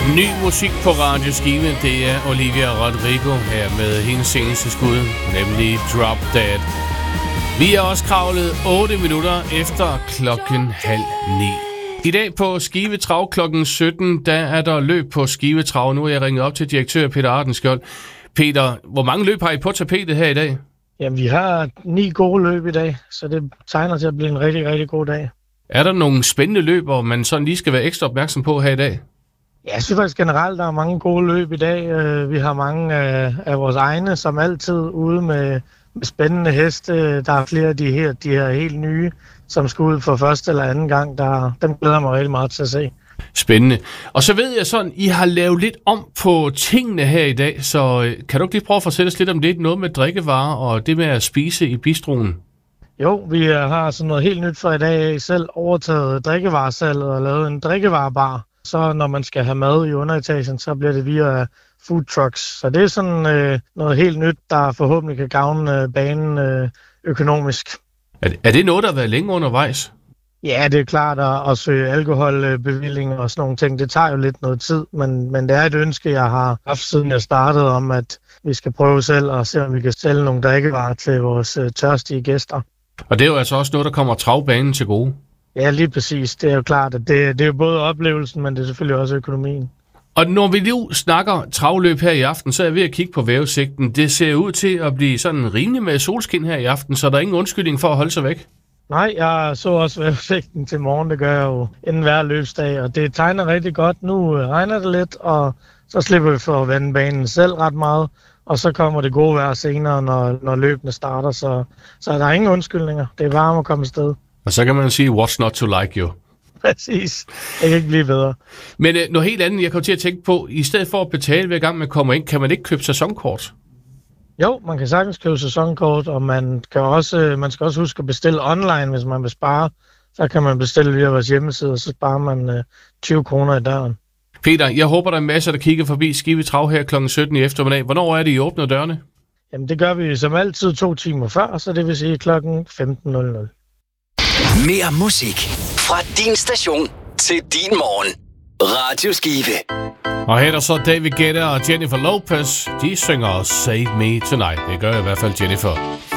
Ny musik på Radio Skive, det er Olivia Rodrigo her med hendes seneste skud, nemlig Drop Dead. Vi er også kravlet 8 minutter efter 8:30. I dag på Skive Trav klokken 17, der er der løb på Skive Trav. Nu er jeg ringet op til direktør Peter Ardenskjold. Peter, hvor mange løb har I på tapetet her i dag? Jamen, vi har 9 gode løb i dag, så det tegner til at blive en rigtig, rigtig god dag. Er der nogle spændende løb, hvor man sådan lige skal være ekstra opmærksom på her i dag? Ja, jeg synes faktisk generelt, der er mange gode løb i dag. Vi har mange af vores egne, som altid, ude med spændende heste. Der er flere af de her helt nye, som skal ud for første eller anden gang. Dem glæder mig rigtig meget til at se. Spændende. Og så ved jeg sådan, I har lavet lidt om på tingene her i dag, så kan du ikke lige prøve at fortælle os lidt om det? Noget med drikkevarer og det med at spise i bistroen? Jo, vi har sådan noget helt nyt for i dag. Selv overtaget drikkevaresalget og lavet en drikkevarebar. Så når man skal have mad i underetagen, så bliver det via food trucks. Så det er sådan noget helt nyt, der forhåbentlig kan gavne banen økonomisk. Er det noget, der har været længe undervejs? Ja, det er klart at søge alkoholbevillinger og sådan nogle ting. Det tager jo lidt noget tid, men det er et ønske, jeg har haft siden jeg startede om, at vi skal prøve selv at se, om vi kan sælge nogle drikkevarer til vores tørstige gæster. Og det er jo altså også noget, der kommer travbanen til gode. Ja, lige præcis. Det er jo klart, at det er jo både oplevelsen, men det er selvfølgelig også økonomien. Og når vi nu snakker travløb her i aften, så er jeg ved at kigge på vejrudsigten. Det ser ud til at blive sådan rimelig med solskin her i aften, så der er ingen undskyldning for at holde sig væk. Nej, jeg så også vejrudsigten til morgen. Det gør jeg jo inden hver løbsdag, og det tegner rigtig godt. Nu regner det lidt, og så slipper vi for at vende banen selv ret meget. Og så kommer det gode vejr senere, når løbene starter, så der er ingen undskyldninger. Det er varmt at komme afsted. Og så kan man sige, what's not to like you? Præcis. Det kan ikke blive bedre. Men noget helt andet, jeg kommer til at tænke på, i stedet for at betale hver gang man kommer ind, kan man ikke købe sæsonkort? Jo, man kan sagtens købe sæsonkort, og man skal også huske at bestille online, hvis man vil spare. Så kan man bestille via vores hjemmeside, og så sparer man 20 kroner i døren. Peter, jeg håber, der er masser, der kigger forbi Skive Trav her kl. 17 i eftermiddag. Hvornår er det, I åbner dørene? Jamen, det gør vi som altid 2 timer før, så det vil sige kl. 15.00. Mere musik fra din station til din morgen. Radio Skive. Og her er der så David Guetta og Jennifer Lopez. De synger Save Me Tonight. Det gør i hvert fald Jennifer.